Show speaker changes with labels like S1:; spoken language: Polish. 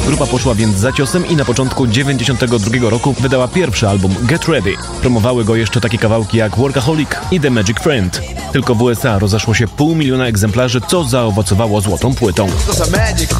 S1: Grupa poszła więc za ciosem i na początku 92 roku wydała pierwszy album Get Ready. Promowały go jeszcze takie kawałki jak Workaholic i The Magic Friend. Tylko w USA rozeszło się 500 000 egzemplarzy, co zaowocowało złotą płytą.